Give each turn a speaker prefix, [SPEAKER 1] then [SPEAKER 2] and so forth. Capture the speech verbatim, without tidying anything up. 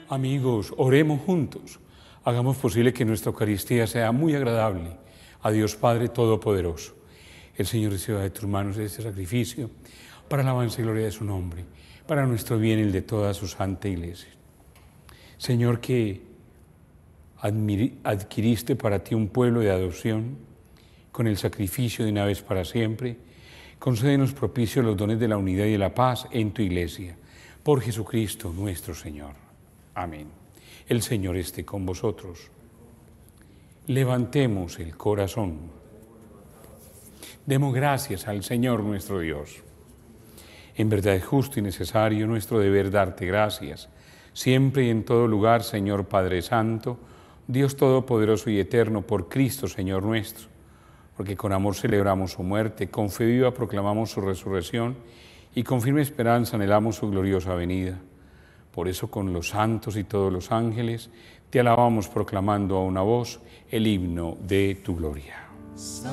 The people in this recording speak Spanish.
[SPEAKER 1] Amigos, oremos juntos. Hagamos posible que nuestra Eucaristía sea muy agradable a Dios Padre Todopoderoso. El Señor reciba de tus manos este sacrificio para la alabanza y gloria de su nombre, para nuestro bien y el de toda su santa Iglesia. Señor, que adquiriste para ti un pueblo de adopción con el sacrificio de una vez para siempre, concédenos propicio los dones de la unidad y de la paz en tu Iglesia. Por Jesucristo nuestro Señor. Amén. El Señor esté con vosotros. Levantemos el corazón. Demos gracias al Señor nuestro Dios. En verdad es justo y necesario nuestro deber darte gracias, siempre y en todo lugar, Señor Padre Santo, Dios Todopoderoso y Eterno, por Cristo, Señor nuestro, porque con amor celebramos su muerte, con fe viva proclamamos su resurrección y con firme esperanza anhelamos su gloriosa venida. Por eso con los santos y todos los ángeles te alabamos proclamando a una voz el himno de tu gloria.